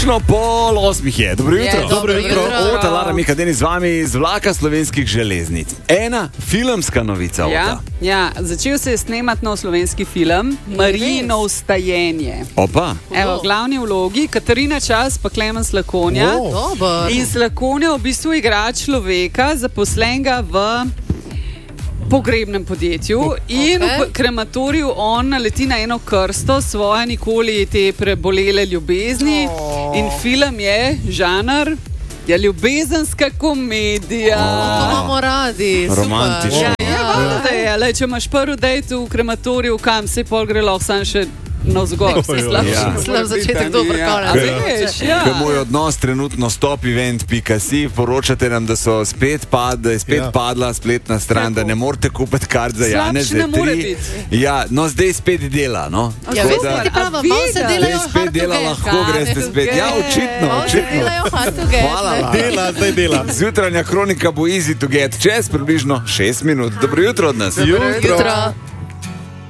Pol 8 je. Dobro jutro. Dobro jutro. Ota Lara Mikadeni z vami iz vlaka slovenskih železnic. Ena filmska novica. Ja, začel se je snemati nov slovenski film Marijino vstajenje. Opa. Evo, glavni vlogi Katarina Čas pa Klemen Slakonja. In Slakonja v bistvu igra človeka, zaposlenega v pogrebnem podjetju in v krematoriju on naleti na eno krsto svoje nikoli te prebolele ljubezni in film je žanr ljubezenska komedija. To imamo radi. Romantično. Če imaš prvi dejt v krematoriju, kam se pol gre lahko sam še navzgor. Slab začetek, dober konec. Ker moj odnos trenutno stopevent.si poročate nam, da so spet padla spletna stran, da ne morete kupiti kart za Janez Z3. Ja, no zdaj spet dela, no. Ja, veste, ti prava, malo se delajo hard to get. Spet dela, lahko greste spet. Ja, očitno. Hvala. Zdaj dela. Zjutranja kronika bo easy to get. Čez približno 6 minut. Dobro jutro od nas. Jutro.